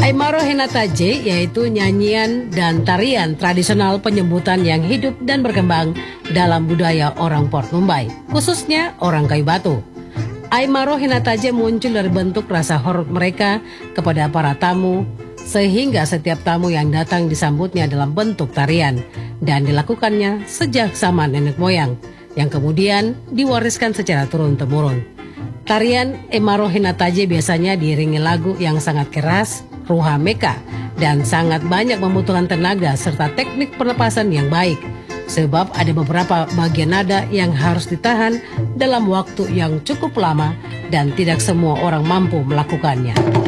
Aymaro Hinataje yaitu nyanyian dan tarian tradisional penyambutan yang hidup dan berkembang dalam budaya orang Port Mumbai, khususnya orang kayu batu. Aymaro Hinataje muncul dari bentuk rasa hormat mereka kepada para tamu, sehingga setiap tamu yang datang disambutnya dalam bentuk tarian, dan dilakukannya sejak zaman nenek moyang, yang kemudian diwariskan secara turun-temurun. Tarian Aymaro Hinataje biasanya diiringi lagu yang sangat keras, ruha meka, dan sangat banyak membutuhkan tenaga serta teknik pernapasan yang baik, sebab ada beberapa bagian nada yang harus ditahan dalam waktu yang cukup lama dan tidak semua orang mampu melakukannya.